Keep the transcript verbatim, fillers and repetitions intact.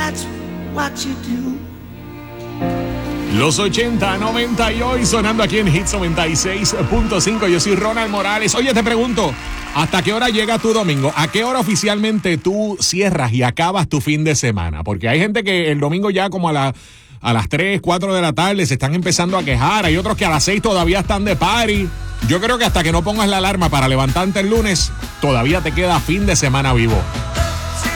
that's what you do. Los ochenta, noventa y hoy sonando aquí en Hits noventa y seis punto cinco. Yo soy Ronald Morales. Oye, te pregunto, ¿hasta qué hora llega tu domingo? ¿A qué hora oficialmente tú cierras y acabas tu fin de semana? Porque hay gente que el domingo ya como a, la, a las tres, cuatro de la tarde se están empezando a quejar. Hay otros que a las seis todavía están de party. Yo creo que hasta que no pongas la alarma para levantarte el lunes, todavía te queda fin de semana vivo.